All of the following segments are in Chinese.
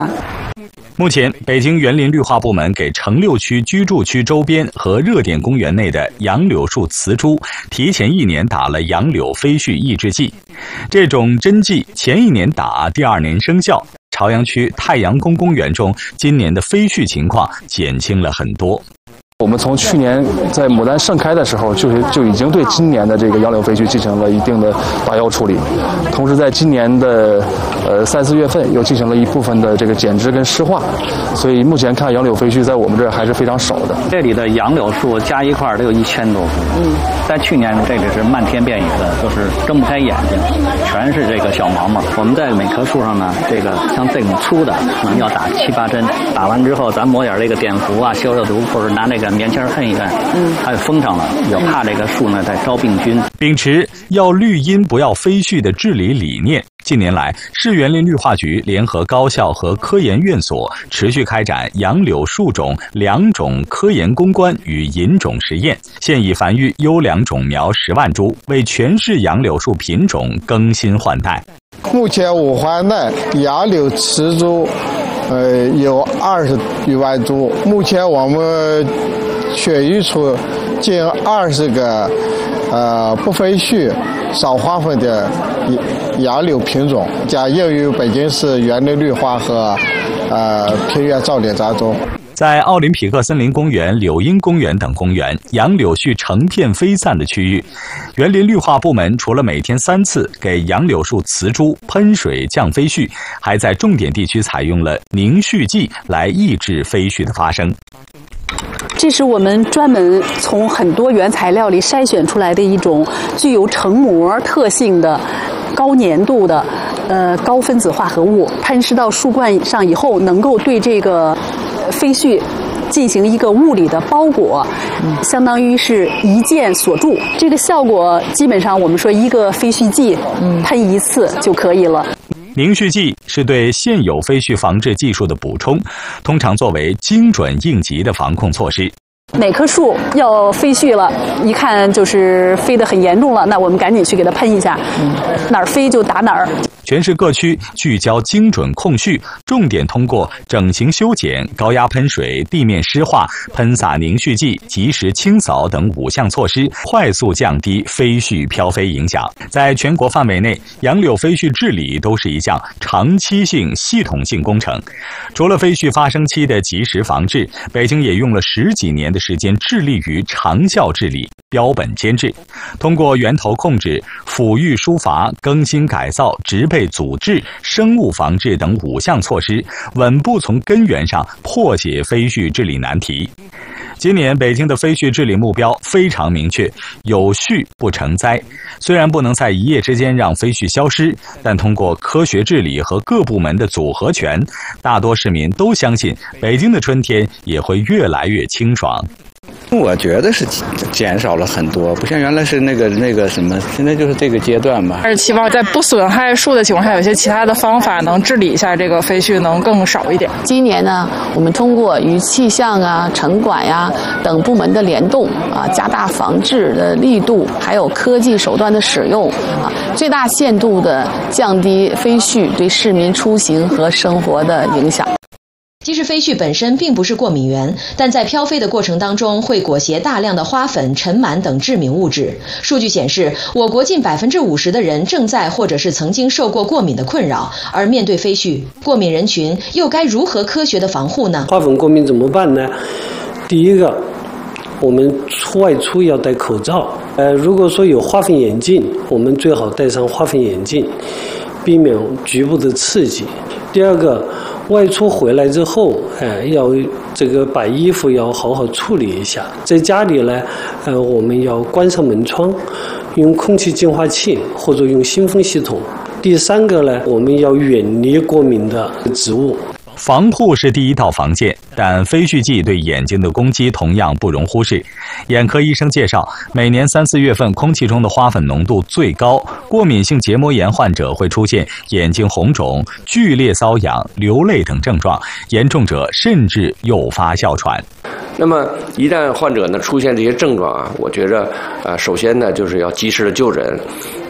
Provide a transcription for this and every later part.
目前，北京园林绿化部门给城6区居住区周边和热点公园内的杨柳树雌株提前1年打了杨柳飞絮抑制剂。这种针剂前1年打，第2年生效。朝阳区太阳宫公园中，今年的飞絮情况减轻了很多。 我们从去年在牡丹盛开的时候，就已经对今年的这个杨柳飞絮进行了一定的打药处理，同时在今年的3、4月份又进行了一部分的这个剪枝跟施化，所以目前看杨柳飞絮在我们这儿还是非常少的。 这里的杨柳树加一块都有1000多株，在去年这个是漫天遍野的，都是睁不开眼睛，全是这个小毛毛。我们在每棵树上呢，这个像这种粗的，可能要打7、8针，打完之后咱抹点这个碘伏啊、消热毒，或者拿那个棉签摁一摁，它就封上了，也怕这个树呢在招病菌。 秉持要绿荫不要飞絮的治理理念，近年来，市园林绿化局联合高校和科研院所持续开展杨柳树种2种科研攻关与引种实验，现已繁育优良种苗10万株，为全市杨柳树品种更新换代。 目前5环内杨柳雌株有20余万株，目前我们选育出近20个不飞絮、少花粉的杨柳品种，将应用北京市园林绿化和平原造林当中。 在奥林匹克森林公园、柳荫公园等公园，杨柳絮成片飞散的区域，园林绿化部门除了每天3次给杨柳树雌株喷水降飞絮，还在重点地区采用了凝絮剂来抑制飞絮的发生。 这是我们专门从很多原材料里筛选出来的一种具有成膜特性的高粘度的高分子化合物，喷施到树冠上以后，能够对这个飞絮进行一个物理的包裹，相当于是一键锁住。这个效果基本上我们说一个飞絮剂喷1次就可以了。 凝絮剂是对现有飞絮防治技术的补充，通常作为精准应急的防控措施。 哪棵树要飞絮了，一看就是飞得很严重了，那我们赶紧去给它喷一下，哪儿飞就打哪儿。 全市各区聚焦精准控絮，重点通过整形修剪、高压喷水、地面湿化、喷洒凝絮剂、及时清扫等5项措施，快速降低飞絮飘飞影响。在全国范围内，杨柳飞絮治理都是一项长期性、系统性工程。除了飞絮发生期的及时防治，北京也用了10几年的时间致力于长效治理、标本监制，通过源头控制、抚育疏伐、更新改造、植被阻治、生物防治等5项措施，稳步从根源上破解飞絮治理难题。今年北京的飞絮治理目标非常明确，有序不成灾。虽然不能在一夜之间让飞絮消失，但通过科学治理和各部门的组合拳，大多市民都相信北京的春天也会越来越清爽。 我觉得是减少了很多，不像原来是那个什么，现在就是这个阶段吧。 还是希望在不损害树的情况下，有一些其他的方法能治理一下这个飞絮，能更少一点。 今年呢，我们通过与气象啊、城管呀等部门的联动啊，加大防治的力度，还有科技手段的使用啊，最大限度的降低飞絮对市民出行和生活的影响。 其实飞絮本身并不是过敏源，但在飘飞的过程当中会裹挟大量的花粉、尘螨等致敏物质。数据显示，我国近50%的人正在或者是曾经受过过敏的困扰。而面对飞絮，过敏人群又该如何科学的防护呢？ 花粉过敏怎么办呢？第一个，我们外出要戴口罩。如果说有花粉眼镜，我们最好戴上花粉眼镜，避免局部的刺激。第二个，外出回来之后，要把衣服要好好处理一下。在家里呢，我们要关上门窗，用空气净化器或者用新风系统。第三个呢，我们要远离过敏的植物。 防护是第一道防线，但飞絮剂对眼睛的攻击同样不容忽视。眼科医生介绍，每年3、4月份空气中的花粉浓度最高，过敏性结膜炎患者会出现眼睛红肿、剧烈瘙痒、流泪等症状，严重者甚至诱发哮喘。 那么一旦患者呢出现这些症状啊，我觉着首先呢就是要及时的就诊，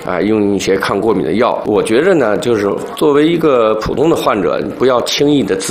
用一些抗过敏的药。我觉着呢，就是作为一个普通的患者，不要轻易的自